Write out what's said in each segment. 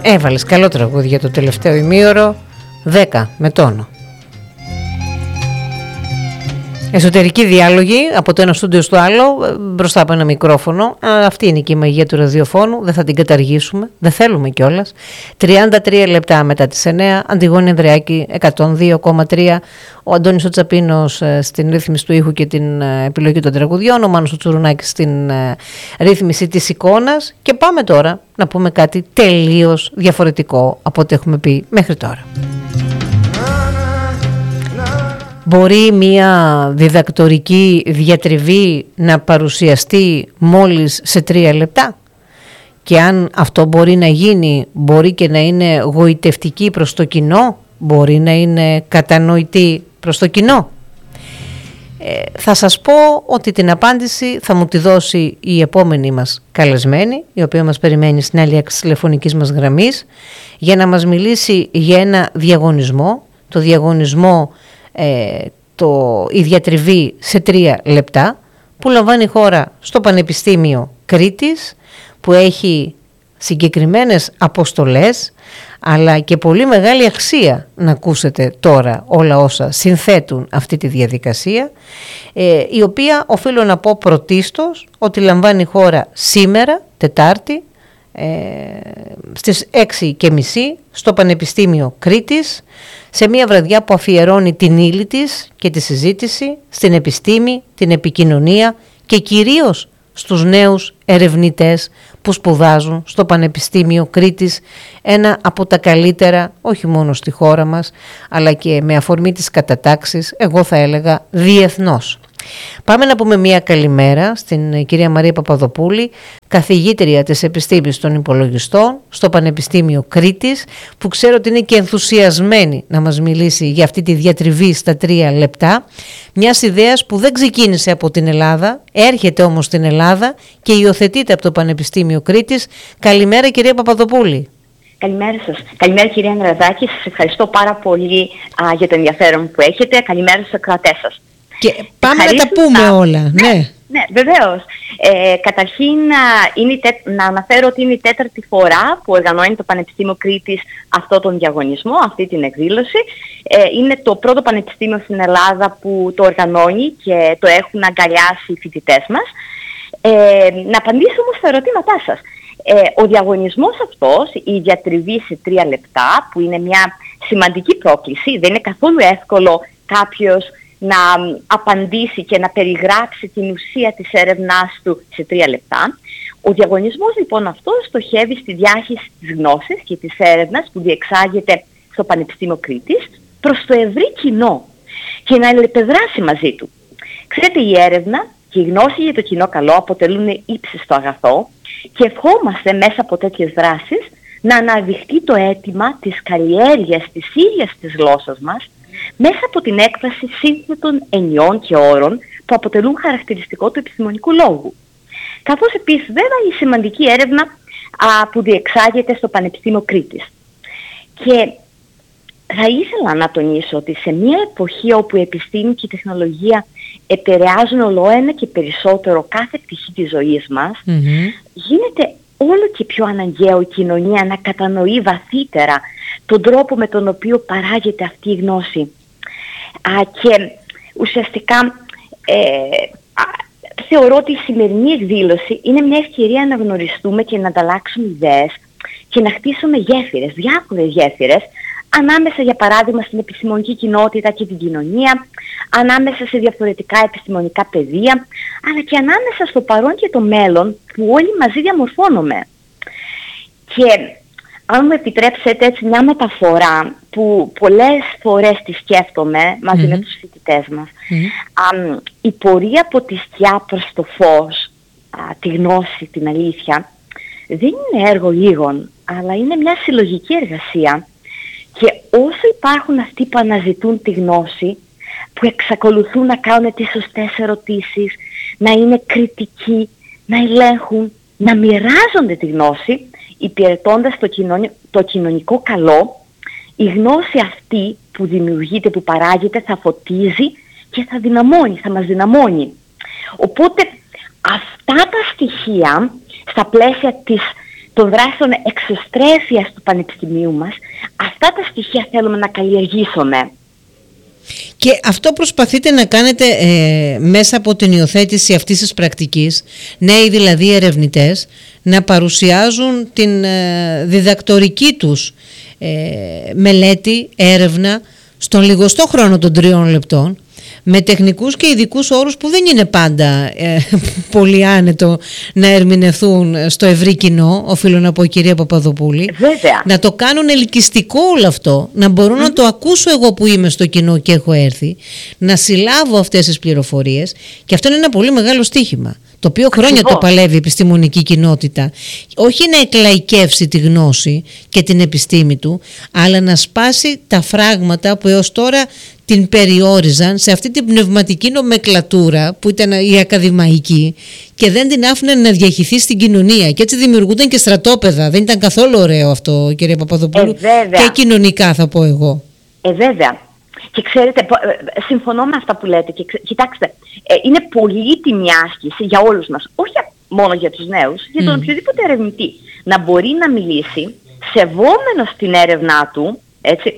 Έβαλες καλό τραγούδι για το τελευταίο ημίωρο. 10 με τόνο. Εσωτερικοί διάλογοι από το ένα στούντιο στο άλλο, μπροστά από ένα μικρόφωνο. Αυτή είναι και η μαγεία του ραδιοφώνου. Δεν θα την καταργήσουμε. Δεν θέλουμε κιόλας. 33 λεπτά μετά τις 9. Αντιγόνη Ανδρεάκη 102,3. Ο Αντώνης ο Τσαπίνος στην ρύθμιση του ήχου και την επιλογή των τραγουδιών. Ο Μάνος ο Τσουρουνάκης στην ρύθμιση της εικόνας. Και πάμε τώρα να πούμε κάτι τελείως διαφορετικό από ό,τι έχουμε πει μέχρι τώρα. Μπορεί μια διδακτορική διατριβή να παρουσιαστεί μόλις σε 3 λεπτά, και αν αυτό μπορεί να γίνει, μπορεί και να είναι γοητευτική προς το κοινό, μπορεί να είναι κατανοητή προς το κοινό. Θα σας πω ότι την απάντηση θα μου τη δώσει η επόμενη μας καλεσμένη, η οποία μας περιμένει στην άλλη άκρη της τηλεφωνικής μας γραμμής, για να μας μιλήσει για ένα διαγωνισμό, το διαγωνισμό η διατριβή σε 3 λεπτά, που λαμβάνει η χώρα στο Πανεπιστήμιο Κρήτης, που έχει συγκεκριμένες αποστολές αλλά και πολύ μεγάλη αξία να ακούσετε τώρα όλα όσα συνθέτουν αυτή τη διαδικασία, η οποία οφείλω να πω πρωτίστως ότι λαμβάνει η χώρα σήμερα, Τετάρτη, στις 6:30 στο Πανεπιστήμιο Κρήτης, σε μια βραδιά που αφιερώνει την ύλη της και τη συζήτηση στην επιστήμη, την επικοινωνία και κυρίως στους νέους ερευνητές που σπουδάζουν στο Πανεπιστήμιο Κρήτης, ένα από τα καλύτερα όχι μόνο στη χώρα μας αλλά και με αφορμή της κατατάξεις, εγώ θα έλεγα διεθνώς. Πάμε να πούμε μια καλημέρα στην κυρία Μαρία Παπαδοπούλη, καθηγήτρια της Επιστήμης των Υπολογιστών στο Πανεπιστήμιο Κρήτης, που ξέρω ότι είναι και ενθουσιασμένη να μας μιλήσει για αυτή τη διατριβή στα 3 λεπτά, μιας ιδέας που δεν ξεκίνησε από την Ελλάδα, έρχεται όμως στην Ελλάδα και υιοθετείται από το Πανεπιστήμιο Κρήτης. Καλημέρα κυρία Παπαδοπούλη. Καλημέρα σας. Καλημέρα κυρία Ανδρεαδάκη. Σας ευχαριστώ πάρα πολύ για το ενδιαφέρον που έχετε. Καλημέρα στους ακροατές σας. Και πάμε να τα πούμε όλα. Ναι, βεβαίως. Καταρχήν να αναφέρω ότι είναι η 4η φορά που οργανώνει το Πανεπιστήμιο Κρήτης αυτό τον διαγωνισμό, αυτή την εκδήλωση. Είναι το πρώτο πανεπιστήμιο στην Ελλάδα που το οργανώνει και το έχουν αγκαλιάσει οι φοιτητές μας. Να απαντήσω όμως στα ερωτήματά σας. Ο διαγωνισμός αυτός, η διατριβή σε 3 λεπτά, που είναι μια σημαντική πρόκληση, δεν είναι καθόλου εύκολο κάποιος να απαντήσει και να περιγράψει την ουσία της έρευνάς του σε 3 λεπτά. Ο διαγωνισμός λοιπόν αυτός στοχεύει στη διάχυση της γνώσης και της έρευνας που διεξάγεται στο Πανεπιστήμιο Κρήτης προς το ευρύ κοινό και να αλληλεπιδράσει μαζί του. Ξέρετε, η έρευνα και η γνώση για το κοινό καλό αποτελούν ύψιστο αγαθό και ευχόμαστε μέσα από τέτοιες δράσεις να αναδειχθεί το αίτημα της καλλιέργειας της ίδιας της γλώσσας μας μέσα από την έκφραση σύνθετων ενιών και όρων που αποτελούν χαρακτηριστικό του επιστημονικού λόγου. Καθώς επίσης βέβαια η σημαντική έρευνα που διεξάγεται στο Πανεπιστήμιο Κρήτης. Και θα ήθελα να τονίσω ότι σε μια εποχή όπου η επιστήμη και η τεχνολογία επηρεάζουν ολοένα και περισσότερο κάθε πτυχή της ζωής μας, γίνεται όλο και πιο αναγκαίο η κοινωνία να κατανοεί βαθύτερα τον τρόπο με τον οποίο παράγεται αυτή η γνώση. Και ουσιαστικά θεωρώ ότι η σημερινή εκδήλωση είναι μια ευκαιρία να γνωριστούμε και να ανταλλάξουμε ιδέες και να χτίσουμε γέφυρες, διάφορες γέφυρες, ανάμεσα για παράδειγμα στην επιστημονική κοινότητα και την κοινωνία, ανάμεσα σε διαφορετικά επιστημονικά πεδία, αλλά και ανάμεσα στο παρόν και το μέλλον που όλοι μαζί διαμορφώνουμε. Και αν μου επιτρέψετε έτσι μια μεταφορά που πολλές φορές τη σκέφτομαι μαζί με τους φοιτητές μας, η πορεία από τη σκιά προς το φως, τη γνώση, την αλήθεια, δεν είναι έργο λίγων, αλλά είναι μια συλλογική εργασία. Και όσο υπάρχουν αυτοί που αναζητούν τη γνώση, που εξακολουθούν να κάνουν τις σωστές ερωτήσεις, να είναι κριτικοί, να ελέγχουν, να μοιράζονται τη γνώση, υπηρετώντας το κοινωνικό καλό, η γνώση αυτή που δημιουργείται, που παράγεται, θα φωτίζει και θα δυναμώνει, θα μας δυναμώνει. Οπότε αυτά τα στοιχεία στα πλαίσια των δράσεων εξωστρέφειας του Πανεπιστημίου μας, αυτά τα στοιχεία θέλουμε να καλλιεργήσουμε. Και αυτό προσπαθείτε να κάνετε μέσα από την υιοθέτηση αυτής της πρακτικής, νέοι δηλαδή ερευνητές, να παρουσιάζουν την διδακτορική τους μελέτη, έρευνα, στον λιγοστό χρόνο των 3 λεπτών, με τεχνικούς και ειδικούς όρους που δεν είναι πάντα πολύ άνετο να ερμηνευθούν στο ευρύ κοινό, οφείλω να πω, κυρία Παπαδοπούλη. Βέβαια. Να το κάνουν ελκυστικό όλο αυτό, να μπορώ να το ακούσω εγώ που είμαι στο κοινό και έχω έρθει, να συλλάβω αυτές τις πληροφορίες, και αυτό είναι ένα πολύ μεγάλο στοίχημα, το οποίο χρόνια το παλεύει η επιστημονική κοινότητα, όχι να εκλαϊκεύσει τη γνώση και την επιστήμη του, αλλά να σπάσει τα φράγματα που έως τώρα την περιόριζαν σε αυτή την πνευματική νομεκλατούρα που ήταν η ακαδημαϊκή και δεν την άφηναν να διαχυθεί στην κοινωνία, και έτσι δημιουργούνταν και στρατόπεδα. Δεν ήταν καθόλου ωραίο αυτό, κυρία Παπαδοπούλου, και κοινωνικά θα πω εγώ. Βέβαια. Και ξέρετε, συμφωνώ με αυτά που λέτε, και κοιτάξτε, είναι πολύτιμη άσκηση για όλους μας, όχι μόνο για τους νέους, για τον οποιοδήποτε ερευνητή, να μπορεί να μιλήσει σεβόμενος την έρευνά του, έτσι,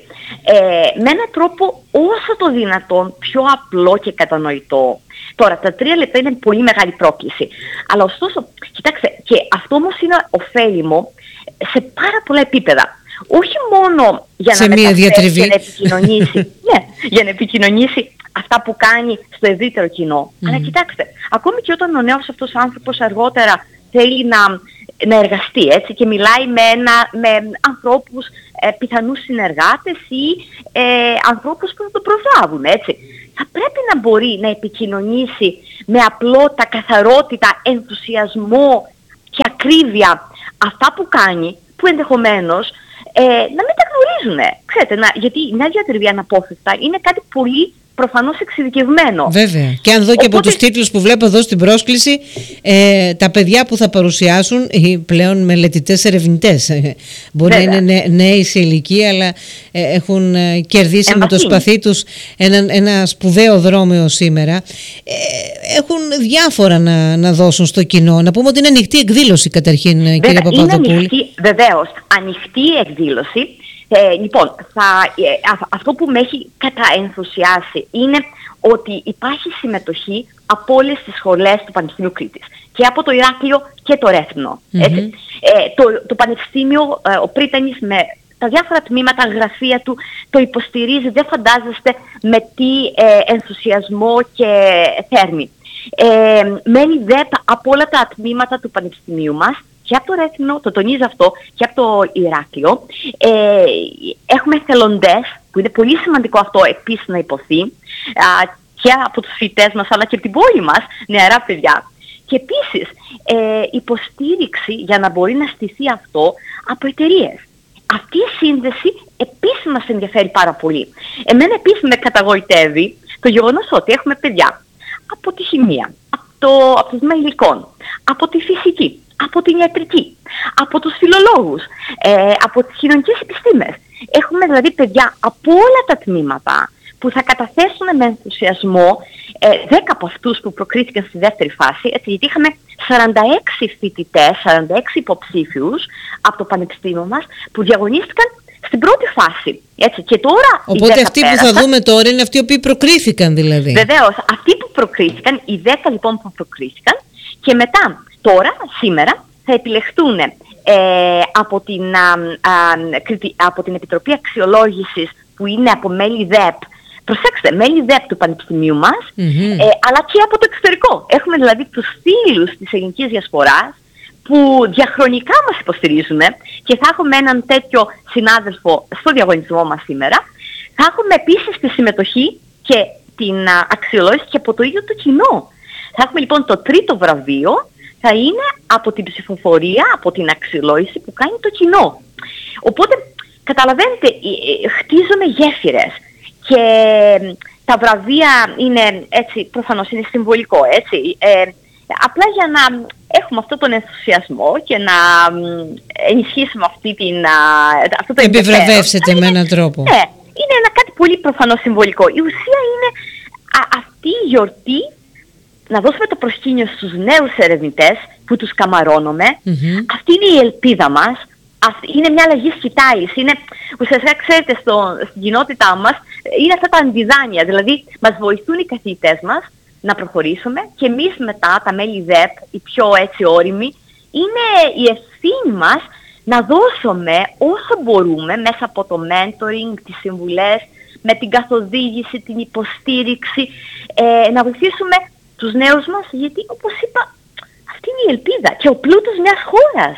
με έναν τρόπο όσο το δυνατόν πιο απλό και κατανοητό. Τώρα, τα 3 λεπτά είναι πολύ μεγάλη πρόκληση, αλλά ωστόσο, κοιτάξτε, και αυτό όμως είναι ωφέλιμο σε πάρα πολλά επίπεδα. Όχι μόνο για να μεταφέρει και να επικοινωνήσει, για να επικοινωνήσει αυτά που κάνει στο ευρύτερο κοινό. Αλλά κοιτάξτε, ακόμη και όταν ο νέος αυτός άνθρωπος αργότερα θέλει να εργαστεί, έτσι, και μιλάει με ανθρώπους, πιθανούς συνεργάτες ή ανθρώπους που θα το προσλάβουν, έτσι, θα πρέπει να μπορεί να επικοινωνήσει με απλότητα, καθαρότητα, ενθουσιασμό και ακρίβεια αυτά που κάνει, που ενδεχομένως να μην τα γνωρίζουν. Ξέρετε, γιατί η νέα διατριβή αναπόφευκτα είναι κάτι πολύ προφανώς εξειδικευμένο. Βέβαια. Και αν δω και από τους τίτλους που βλέπω εδώ στην πρόσκληση, τα παιδιά που θα παρουσιάσουν, οι πλέον μελετητές ερευνητές, μπορεί να είναι νέοι σε ηλικία, αλλά έχουν κερδίσει με το σπαθί τους ένα σπουδαίο δρόμο σήμερα. Έχουν διάφορα να δώσουν στο κοινό. Να πούμε ότι είναι ανοιχτή εκδήλωση καταρχήν, κυρία Παπαδοπούλη. Βεβαίως, ανοιχτή εκδήλωση. Λοιπόν, αυτό που με έχει καταενθουσιάσει είναι ότι υπάρχει συμμετοχή από όλες τις σχολές του Πανεπιστημίου Κρήτης, και από το Ηράκλειο και το Ρέθυμνο. Το Πανεπιστήμιο, ο Πρίτανης, με τα διάφορα τμήματα, γραφεία του, το υποστηρίζει, δεν φαντάζεστε με τι ενθουσιασμό και θέρμη. Μένει ΔΕΠ από όλα τα τμήματα του Πανεπιστημίου μας, και από το Ρέθυμνο, το τονίζω αυτό, και από το Ηράκλειο. Έχουμε εθελοντές, που είναι πολύ σημαντικό αυτό επίσης να υποθεί, και από τους φοιτητές μας, αλλά και από την πόλη μας, νεαρά παιδιά. Και επίσης υποστήριξη για να μπορεί να στηθεί αυτό από εταιρείες. Αυτή η σύνδεση επίσης μας ενδιαφέρει πάρα πολύ. Εμένα επίσης με καταγοητεύει το γεγονός ότι έχουμε παιδιά από τη χημεία, από το τμήμα υλικών, από τη φυσική, από την ιατρική, από τους φιλολόγους, από τις κοινωνικές επιστήμες. Έχουμε δηλαδή παιδιά από όλα τα τμήματα που θα καταθέσουν με ενθουσιασμό 10 από αυτούς που προκρίθηκαν στη δεύτερη φάση, έτσι, γιατί είχαμε 46 φοιτητές, 46 υποψήφιους από το Πανεπιστήμιο μας που διαγωνίστηκαν στην πρώτη φάση. Έτσι, και τώρα οπότε αυτοί που θα δούμε τώρα είναι αυτοί που προκρίθηκαν δηλαδή. Βεβαίως, αυτοί που προκρίθηκαν, οι 10 λοιπόν που προκρίθηκαν, και μετά, τώρα, σήμερα, θα επιλεχτούν από την Επιτροπή Αξιολόγησης, που είναι από μέλη ΔΕΠ. Προσέξτε, μέλη ΔΕΠ του Πανεπιστημίου μας, αλλά και από το εξωτερικό. Έχουμε δηλαδή τους φίλους της ελληνικής διασποράς που διαχρονικά μας υποστηρίζουν, και θα έχουμε έναν τέτοιο συνάδελφο στο διαγωνισμό μας σήμερα. Θα έχουμε επίσης τη συμμετοχή και την αξιολόγηση και από το ίδιο το κοινό. Θα έχουμε λοιπόν το τρίτο βραβείο, θα είναι από την ψηφοφορία, από την αξιολόγηση που κάνει το κοινό. Οπότε, καταλαβαίνετε, χτίζουμε γέφυρες, και τα βραβεία είναι έτσι, προφανώς είναι συμβολικό, έτσι. Απλά για να έχουμε αυτόν τον ενθουσιασμό και να ενισχύσουμε αυτό το επιβραβεύσετε με έναν τρόπο. Ναι, είναι ένα κάτι πολύ προφανώς συμβολικό. Η ουσία είναι αυτή η γιορτή να δώσουμε το προσκήνιο στους νέους ερευνητές που τους καμαρώνουμε. Αυτή είναι η ελπίδα μας. Είναι μια αλλαγή σκητάλης. Είναι, ουσιαστικά, ξέρετε, στην κοινότητά μας είναι αυτά τα αντιδάνεια. Δηλαδή, μας βοηθούν οι καθηγητές μας να προχωρήσουμε και εμείς μετά, τα μέλη ΔΕΠ, οι πιο έτσι όριμοι, είναι η ευθύνη μας να δώσουμε όσο μπορούμε μέσα από το mentoring, τις συμβουλές, με την καθοδήγηση, την υποστήριξη, να βοηθήσουμε τους νέους μας, γιατί όπως είπα, αυτή είναι η ελπίδα και ο πλούτος μιας χώρας.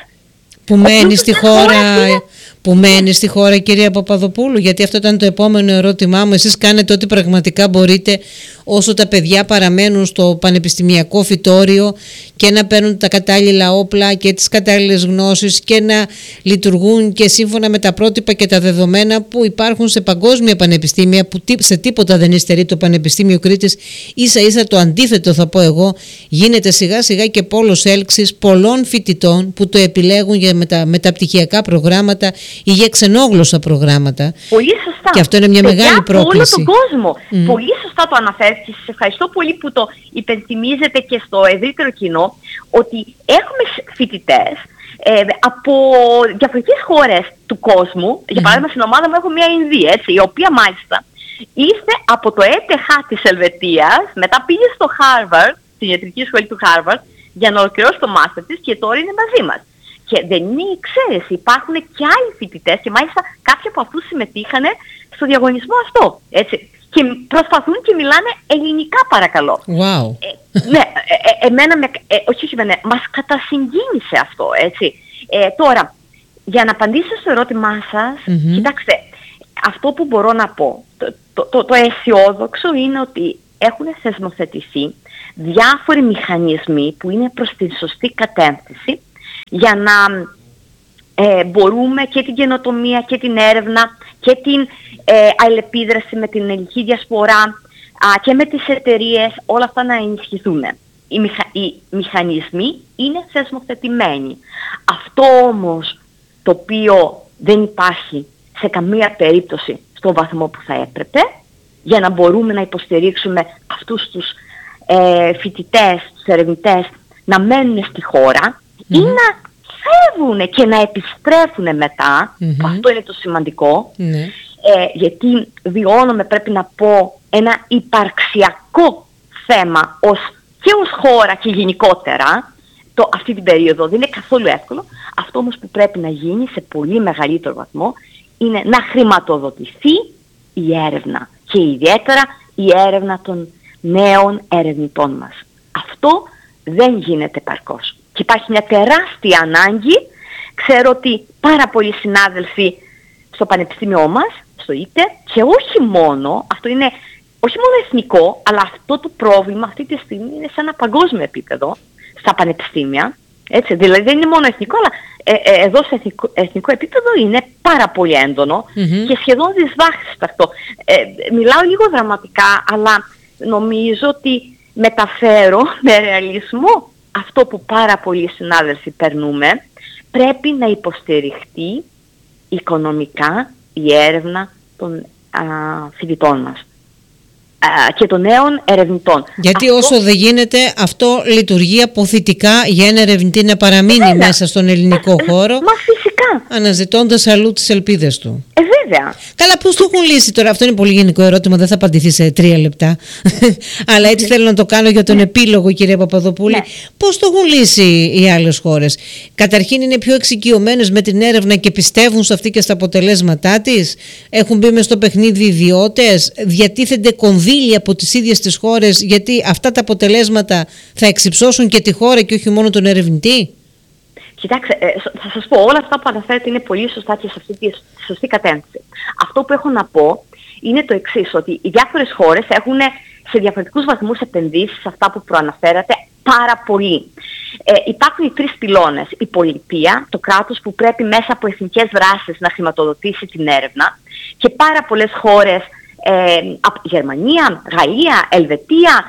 Που μένει στη χώρα, κυρία Παπαδοπούλου, γιατί αυτό ήταν το επόμενο ερώτημά μου. Εσείς κάνετε ό,τι πραγματικά μπορείτε όσο τα παιδιά παραμένουν στο πανεπιστημιακό φυτόριο και να παίρνουν τα κατάλληλα όπλα και τις κατάλληλες γνώσεις και να λειτουργούν και σύμφωνα με τα πρότυπα και τα δεδομένα που υπάρχουν σε παγκόσμια πανεπιστήμια, που σε τίποτα δεν υστερεί το Πανεπιστήμιο Κρήτης. Ίσα ίσα το αντίθετο, θα πω εγώ, γίνεται σιγά σιγά και πόλος έλξης πολλών φοιτητών που το επιλέγουν για μεταπτυχιακά προγράμματα ή για ξενόγλωσσα προγράμματα. Πολύ σωστά. Και αυτό είναι μια μεγάλη πρόκληση. Από όλο τον κόσμο. Πολύ σωστά το αναφέρεις και σας ευχαριστώ πολύ που το υπενθυμίζετε και στο ευρύτερο κοινό, ότι έχουμε φοιτητές από διαφορετικές χώρες του κόσμου. Για παράδειγμα, στην ομάδα μου έχω μια Ινδία, έτσι, η οποία μάλιστα ήρθε από το ETH της Ελβετίας, μετά πήγε στο Harvard, στην ιατρική σχολή του Harvard, για να ολοκληρώσει το μάστερ της και τώρα είναι μαζί μας. Και δεν είναι η εξαίρεση. Υπάρχουν και άλλοι φοιτητές και μάλιστα κάποιοι από αυτούς συμμετείχαν στο διαγωνισμό αυτό. Έτσι. Και προσπαθούν και μιλάνε ελληνικά, παρακαλώ. Wow. Ναι, μας κατασυγκίνησε αυτό, έτσι. Τώρα, για να απαντήσω στο ερώτημά σας, κοιτάξτε, αυτό που μπορώ να πω, το αισιόδοξο είναι ότι έχουν θεσμοθετηθεί διάφοροι μηχανισμοί που είναι προς την σωστή κατεύθυνση για να μπορούμε και την καινοτομία και την έρευνα και την αλληλεπίδραση με την ελληνική διασπορά και με τις εταιρείες, όλα αυτά να ενισχυθούν. Οι μηχανισμοί είναι θεσμοθετημένοι. Αυτό όμως το οποίο δεν υπάρχει σε καμία περίπτωση στον βαθμό που θα έπρεπε, για να μπορούμε να υποστηρίξουμε αυτούς τους φοιτητές, τους ερευνητές να μένουν στη χώρα ή να φεύγουν και να επιστρέφουν μετά, αυτό είναι το σημαντικό, γιατί βιώνουμε, πρέπει να πω, ένα υπαρξιακό θέμα και ως χώρα και γενικότερα αυτή την περίοδο. Δεν είναι καθόλου εύκολο. Αυτό όμως που πρέπει να γίνει σε πολύ μεγαλύτερο βαθμό είναι να χρηματοδοτηθεί η έρευνα και ιδιαίτερα η έρευνα των νέων ερευνητών μας. Αυτό δεν γίνεται επαρκώς. Και υπάρχει μια τεράστια ανάγκη. Ξέρω ότι πάρα πολλοί συνάδελφοι στο πανεπιστήμιό μας, στο ΙΤΕ, και όχι μόνο, αυτό είναι όχι μόνο εθνικό, αλλά αυτό το πρόβλημα αυτή τη στιγμή είναι σε ένα παγκόσμιο επίπεδο, στα πανεπιστήμια. Έτσι, δηλαδή δεν είναι μόνο εθνικό, αλλά εδώ σε εθνικό επίπεδο είναι πάρα πολύ έντονο και σχεδόν δυσβάχιστο. Μιλάω λίγο δραματικά, αλλά νομίζω ότι μεταφέρω με ρεαλισμό αυτό που πάρα πολλοί συνάδελφοι περνούμε. Πρέπει να υποστηριχτεί οικονομικά η έρευνα των φοιτητών μας και των νέων ερευνητών. Γιατί όσο δεν γίνεται, αυτό λειτουργεί αποθητικά για ένα ερευνητή να παραμείνει μέσα στον ελληνικό χώρο. Μα φυσικά. Αναζητώντας αλλού τις ελπίδες του. Βέβαια. Καλά, πώς το έχουν λύσει τώρα? Αυτό είναι πολύ γενικό ερώτημα, δεν θα απαντηθεί σε 3 λεπτά. Αλλά έτσι θέλω να το κάνω για τον επίλογο, κυρία Παπαδοπούλη. Πώς το έχουν λύσει οι άλλες χώρες? Καταρχήν, είναι πιο εξοικειωμένες με την έρευνα και πιστεύουν σε αυτή και στα αποτελέσματά της. Έχουν μπει μες στο παιχνίδι ιδιώτες. Διατίθενται κονδύλια από τις ίδιες τις χώρες, γιατί αυτά τα αποτελέσματα θα εξυψώσουν και τη χώρα και όχι μόνο τον ερευνητή. Κοιτάξτε, θα σας πω, όλα αυτά που αναφέρετε είναι πολύ σωστά και σε αυτή τη σωστή κατεύθυνση. Αυτό που έχω να πω είναι το εξής, ότι οι διάφορες χώρες έχουν σε διαφορετικούς βαθμούς επενδύσει σε αυτά που προαναφέρατε πάρα πολύ. Υπάρχουν οι 3 πυλώνες. Η πολιτεία, το κράτος που πρέπει μέσα από εθνικές δράσεις να χρηματοδοτήσει την έρευνα, και πάρα πολλές χώρες, Γερμανία, Γαλλία, Ελβετία,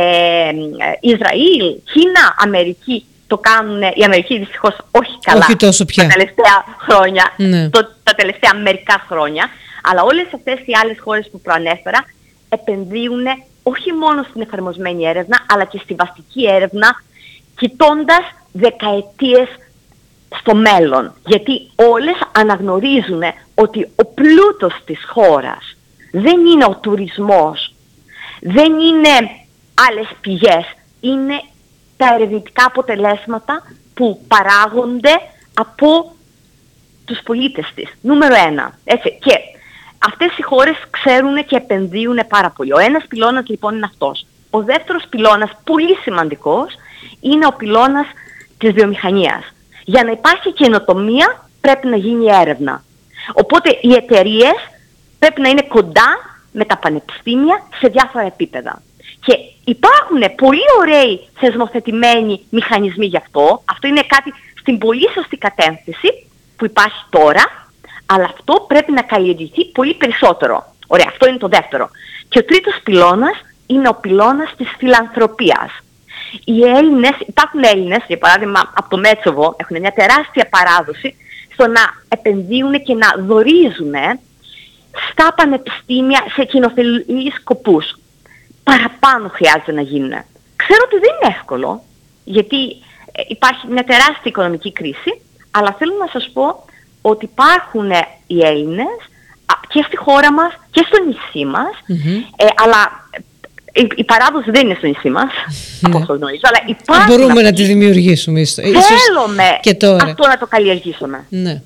Ισραήλ, Κίνα, Αμερική, το κάνουν. Η Αμερική δυστυχώς όχι καλά, όχι τόσο πια, τα τελευταία χρόνια, τα τελευταία μερικά χρόνια, αλλά όλες αυτές οι άλλες χώρες που προανέφερα επενδύουν όχι μόνο στην εφαρμοσμένη έρευνα, αλλά και στη βαστική έρευνα, κοιτώντας δεκαετίες στο μέλλον. Γιατί όλες αναγνωρίζουν ότι ο πλούτος της χώρας δεν είναι ο τουρισμός, δεν είναι άλλες πηγές, είναι τα ερευνητικά αποτελέσματα που παράγονται από τους πολίτες της. Νούμερο 1. Έτσι. Και αυτές οι χώρες ξέρουν και επενδύουν πάρα πολύ. Ο ένας πυλώνας λοιπόν είναι αυτός. Ο δεύτερος πυλώνας, πολύ σημαντικός, είναι ο πυλώνας της βιομηχανίας. Για να υπάρχει καινοτομία πρέπει να γίνει έρευνα. Οπότε οι εταιρείες πρέπει να είναι κοντά με τα πανεπιστήμια σε διάφορα επίπεδα. Και υπάρχουν πολύ ωραίοι θεσμοθετημένοι μηχανισμοί γι' αυτό. Αυτό είναι κάτι στην πολύ σωστή κατεύθυνση που υπάρχει τώρα, αλλά αυτό πρέπει να καλλιεργηθεί πολύ περισσότερο. Ωραία, αυτό είναι το δεύτερο. Και ο τρίτος πυλώνας είναι ο πυλώνας της φιλανθρωπίας. Οι Έλληνες, υπάρχουν Έλληνες, για παράδειγμα από το Μέτσοβο, έχουν μια τεράστια παράδοση στο να επενδύουν και να δωρίζουν στα πανεπιστήμια σε κοινοφελείς σκοπούς. Παραπάνω χρειάζεται να γίνουν. Ξέρω ότι δεν είναι εύκολο, γιατί υπάρχει μια τεράστια οικονομική κρίση, αλλά θέλω να σας πω ότι υπάρχουν οι Έλληνες και στη χώρα μας και στο νησί μας, αλλά η παράδοση δεν είναι στο νησί μας, από όσο γνωρίζω, αλλά υπάρχουν. Μπορούμε να τη δημιουργήσουμε. Θέλουμε και τώρα αυτό να το καλλιεργήσουμε. Ναι.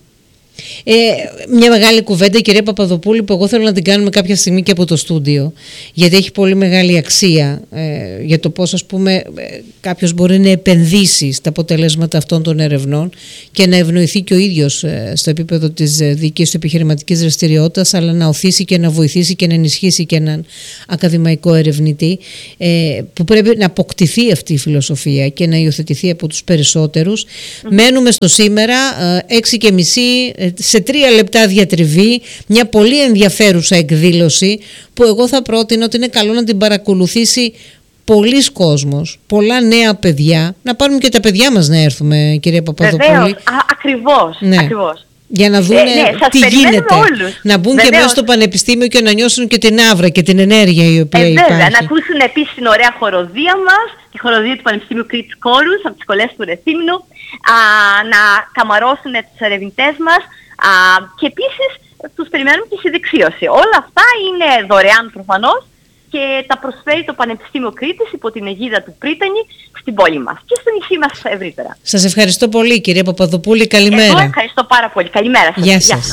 Μια μεγάλη κουβέντα, κυρία Παπαδοπούλη, που εγώ θέλω να την κάνουμε κάποια στιγμή και από το στούντιο, γιατί έχει πολύ μεγάλη αξία για το πώς, ας πούμε, κάποιος μπορεί να επενδύσει στα αποτελέσματα αυτών των ερευνών και να ευνοηθεί και ο ίδιος στο επίπεδο της δικής του επιχειρηματικής δραστηριότητας, αλλά να οθήσει και να βοηθήσει και να ενισχύσει και έναν ακαδημαϊκό ερευνητή, που πρέπει να αποκτηθεί αυτή η φιλοσοφία και να υιοθετηθεί από τους περισσότερους. Μένουμε στο σήμερα, 6:30, σε 3 λεπτά διατριβή, μια πολύ ενδιαφέρουσα εκδήλωση που εγώ θα πρότεινα ότι είναι καλό να την παρακολουθήσει πολλοί κόσμος, πολλά νέα παιδιά. Να πάρουμε και τα παιδιά μας να έρθουμε, κυρία Παπαδοπούλη. Βεβαίως, ακριβώς, ναι. Ακριβώς. Για να δουν τι γίνεται. Όλους. Να μπουν και μέσα στο πανεπιστήμιο και να νιώσουν και την άβρα και την ενέργεια η οποία υπάρχει. Βέβαια, να ακούσουν επίσης την ωραία χοροδία μας, τη χοροδία του Πανεπιστήμιου Κρήτης Κόρους, από τις σχολές του Ρεθύμνου, να καμαρώσουν τους ερευνητές μας και επίσης τους περιμένουμε και στη δεξίωση. Όλα αυτά είναι δωρεάν προφανώς και τα προσφέρει το Πανεπιστήμιο Κρήτης υπό την αιγίδα του Πρίτανη στην πόλη μας και στο νησί μας ευρύτερα. Σας ευχαριστώ πολύ, κυρία Παπαδοπούλη. Καλημέρα. Εγώ ευχαριστώ πάρα πολύ. Καλημέρα σας. Γεια σας.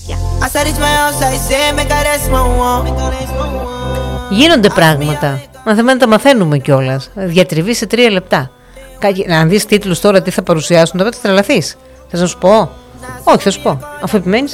Γίνονται πράγματα. Να τα μαθαίνουμε κιόλας. Διατριβή σε 3 λεπτά. Να δεις τίτλους τώρα τι θα παρουσιάσουν, τώρα θα τρελαθείς. Θες να σου πω? Όχι, θα σου πω, αφού επιμένεις.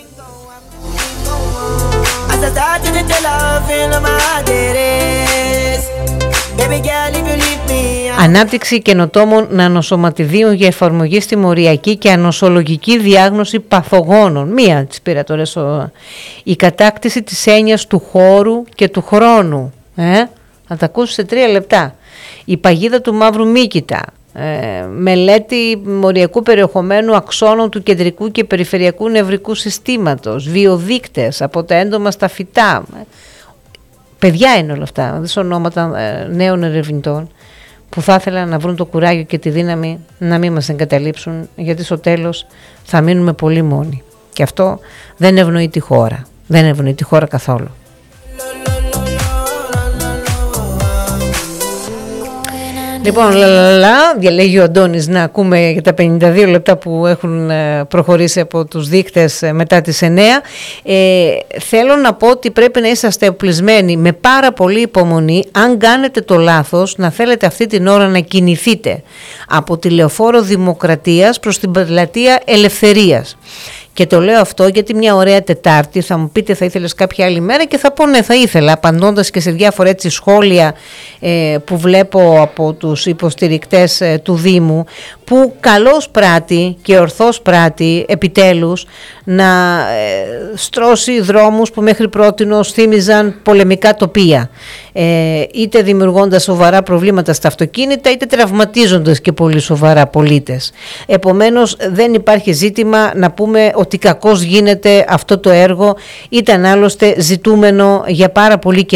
Ανάπτυξη καινοτόμων νανοσωματιδίων για εφαρμογή στη μοριακή και ανοσολογική διάγνωση παθογόνων. Μία της πήρα τώρα. Η κατάκτηση της έννοιας του χώρου και του χρόνου. Θα τα ακούσεις σε 3 λεπτά. Η παγίδα του μαύρου μύκητα. Μελέτη μοριακού περιεχομένου αξώνων του κεντρικού και περιφερειακού νευρικού συστήματος. Βιοδείκτες από τα έντομα στα φυτά. Παιδιά είναι όλα αυτά. Δεν είναι ονόματα νέων ερευνητών που θα ήθελαν να βρουν το κουράγιο και τη δύναμη να μην μας εγκαταλείψουν, γιατί στο τέλος θα μείνουμε πολύ μόνοι. Και αυτό δεν ευνοεί τη χώρα. Δεν ευνοεί τη χώρα καθόλου. Λοιπόν, διαλέγει ο Αντώνης να ακούμε για τα 52 λεπτά που έχουν προχωρήσει από τους δείκτες μετά τις 9. Θέλω να πω ότι πρέπει να είσαστε οπλισμένοι με πάρα πολύ υπομονή. Αν κάνετε το λάθος, να θέλετε αυτή την ώρα να κινηθείτε από τη Λεωφόρο Δημοκρατίας προς την Πλατεία Ελευθερίας. Και το λέω αυτό γιατί μια ωραία Τετάρτη, θα μου πείτε θα ήθελες κάποια άλλη μέρα, και θα πω ναι, θα ήθελα, απαντώντας και σε διάφορα έτσι σχόλια που βλέπω από τους υποστηρικτές του Δήμου, που καλώς πράττει και ορθώς πράττει επιτέλους να στρώσει δρόμους που μέχρι πρότινος θύμιζαν πολεμικά τοπία, είτε δημιουργώντας σοβαρά προβλήματα στα αυτοκίνητα, είτε τραυματίζοντας και πολύ σοβαρά πολίτες. Επομένως δεν υπάρχει ζήτημα να πούμε ότι κακώς γίνεται αυτό το έργο, ήταν άλλωστε ζητούμενο για πάρα πολύ καιρό.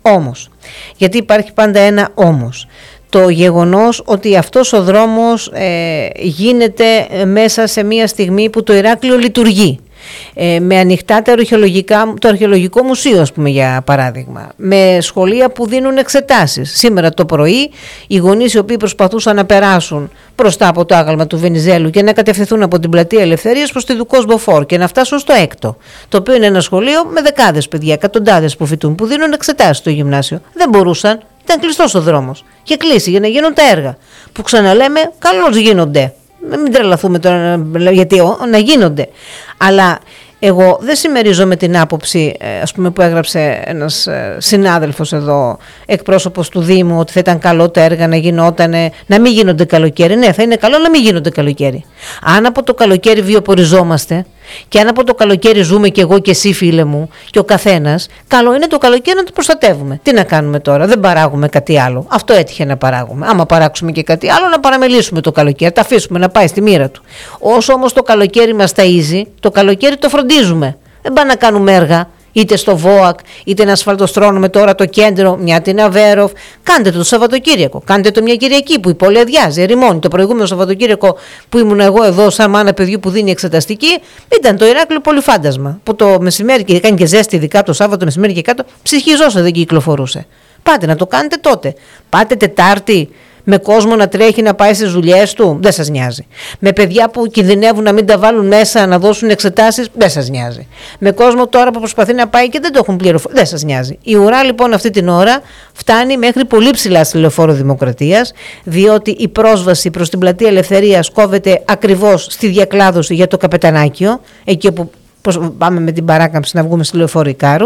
Όμως, γιατί υπάρχει πάντα ένα όμως, το γεγονός ότι αυτός ο δρόμος γίνεται μέσα σε μια στιγμή που το Ηράκλειο λειτουργεί. Με ανοιχτά το αρχαιολογικό μουσείο, ας πούμε, για παράδειγμα, με σχολεία που δίνουν εξετάσεις. Σήμερα το πρωί οι γονείς οι οποίοι προσπαθούσαν να περάσουν μπροστά από το άγαλμα του Βενιζέλου και να κατευθυνθούν από την πλατεία Ελευθερίας προς τη Δουκός Μποφόρ και να φτάσουν στο έκτο, το οποίο είναι ένα σχολείο με δεκάδες παιδιά, εκατοντάδες που φοιτούν, που δίνουν εξετάσεις στο γυμνάσιο, δεν μπορούσαν, ήταν κλειστός ο δρόμος, είχε κλείσει για να γίνουν τα έργα που, ξαναλέμε, καλώς γίνονται. Μην τρελαθούμε τώρα, γιατί να γίνονται. Αλλά εγώ δεν συμμερίζομαι την άποψη, ας πούμε, που έγραψε ένας συνάδελφος εδώ, εκπρόσωπος του Δήμου, ότι θα ήταν καλό τα έργα να μην γίνονται καλοκαίρι. Ναι, θα είναι καλό να μην γίνονται καλοκαίρι. Αν από το καλοκαίρι βιοποριζόμαστε και αν από το καλοκαίρι ζούμε κι εγώ και εσύ, φίλε μου, και ο καθένας, καλό είναι το καλοκαίρι να το προστατεύουμε. Τι να κάνουμε τώρα, δεν παράγουμε κάτι άλλο. Αυτό έτυχε να παράγουμε. Άμα παράξουμε και κάτι άλλο, να παραμελήσουμε το καλοκαίρι, τα αφήσουμε να πάει στη μοίρα του. Όσο όμως το καλοκαίρι μας ταΐζει, το καλοκαίρι το φροντίζουμε. Δεν πάμε να κάνουμε έργα, είτε στο ΒΟΑΚ, είτε να ασφαλτοστρώνουμε τώρα το κέντρο, μια την Αβέροφ. Κάντε το Σαββατοκύριακο. Κάντε το μια Κυριακή που η πόλη αδειάζει, ερημώνει. Το προηγούμενο Σαββατοκύριακο που ήμουν εγώ εδώ, σαν μάνα παιδιού που δίνει εξεταστική, ήταν το Ηράκλειο Πολυφάντασμα. Που το μεσημέρι, και κάνει και ζέστη, ειδικά το Σάββατο μεσημέρι και κάτω, ψυχιζόσα δεν κυκλοφορούσε. Πάτε να το κάνετε τότε. Πάτε Τετάρτη με κόσμο να τρέχει να πάει στις δουλειές του, δεν σας νοιάζει. Με παιδιά που κινδυνεύουν να μην τα βάλουν μέσα να δώσουν εξετάσεις, δεν σας νοιάζει. Με κόσμο τώρα που προσπαθεί να πάει και δεν το έχουν πληροφορήσει, δεν σας νοιάζει. Η ουρά λοιπόν αυτή την ώρα φτάνει μέχρι πολύ ψηλά στη Λεωφόρο Δημοκρατίας, διότι η πρόσβαση προς την πλατεία Ελευθερίας κόβεται ακριβώς στη διακλάδωση για το Καπετανάκιο, εκεί όπου πάμε με την παράκαμψη να βγούμε στη Λεωφόρο Ικάρου.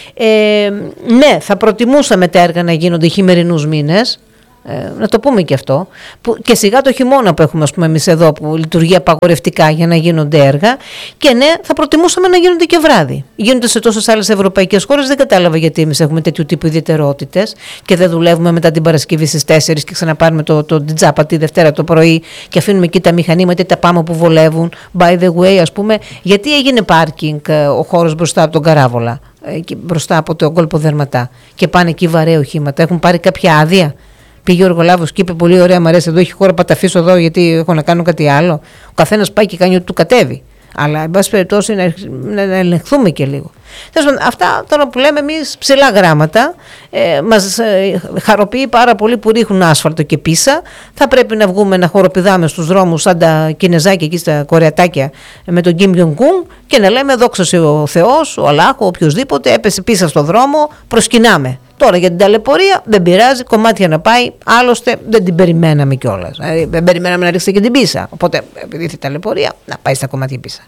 Ναι, θα προτιμούσαμε τα έργα να γίνονται χειμερινούς μήνες. Να το πούμε και αυτό, και σιγά το χειμώνα που έχουμε, ας πούμε, εμείς εδώ που λειτουργεί απαγορευτικά για να γίνονται έργα, και ναι, θα προτιμούσαμε να γίνονται και βράδυ. Γίνονται σε τόσες άλλες ευρωπαϊκές χώρες, δεν κατάλαβα γιατί εμείς έχουμε τέτοιου τύπου ιδιαιτερότητες και δεν δουλεύουμε μετά την Παρασκευή στις 4 και ξαναπάρουμε την τζάπα τη Δευτέρα το πρωί και αφήνουμε εκεί τα μηχανήματα ή τα πάμε που βολεύουν. By the way, ας πούμε, γιατί έγινε πάρκινγκ ο χώρος μπροστά από τον Καράβολα, μπροστά από το κόλπο Δερματά, και πάνε εκεί βαρέα οχήματα, έχουν πάρει κάποια άδεια? Πήγε ο εργολάβος και είπε: πολύ ωραία, μου αρέσει, εδώ έχει χώρο, πατ' αφήσω εδώ, γιατί έχω να κάνω κάτι άλλο. Ο καθένας πάει και κάνει ό,τι του κατέβει. Αλλά, εν πάση περιπτώσει, να ελεγχθούμε και λίγο. Αυτά τώρα που λέμε εμείς ψηλά γράμματα, μας χαροποιεί πάρα πολύ που ρίχνουν άσφαλτο και πίσα. Θα πρέπει να βγούμε να χοροπηδάμε στους δρόμους σαν τα Κινεζάκια εκεί στα Κορεατάκια με τον Κιμ Γιονγκ Ουν και να λέμε: δόξα ο Θεός, ο Αλλάχ, ο οποιοδήποτε έπεσε πίσω στο δρόμο, προσκυνάμε. Τώρα για την ταλαιπωρία δεν πειράζει, κομμάτια να πάει, άλλωστε δεν την περιμέναμε κιόλας. Δεν περιμέναμε να ρίξετε και την πίσα. Οπότε, επειδή ήρθε η ταλαιπωρία, να πάει στα κομμάτια πίσα.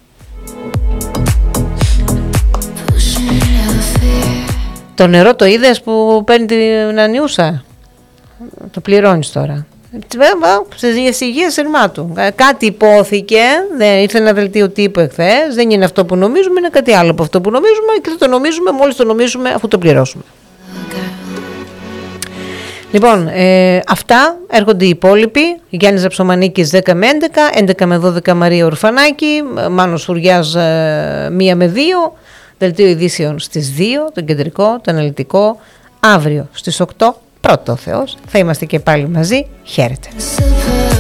Το νερό το είδες που παίρνει την Ανιούσα? Το πληρώνεις τώρα. Στη υγεία σειρμάτου. Κάτι υπόθηκε, ήρθε ένα δελτίο τύπου εχθές, δεν είναι αυτό που νομίζουμε, είναι κάτι άλλο από αυτό που νομίζουμε και θα το νομίζουμε μόλις το νομίζουμε αφού το πληρώσουμε. Λοιπόν, αυτά έρχονται οι υπόλοιποι. Γιάννης Ζαψομανίκης 10 με 11, 11 με 12 Μαρία Ορφανάκη, Μάνος Φουριάς 1 με 2, δελτίο ειδήσεων στις 2, το κεντρικό, το αναλυτικό, αύριο στις 8, πρώτο ο Θεός, θα είμαστε και πάλι μαζί. Χαίρετε.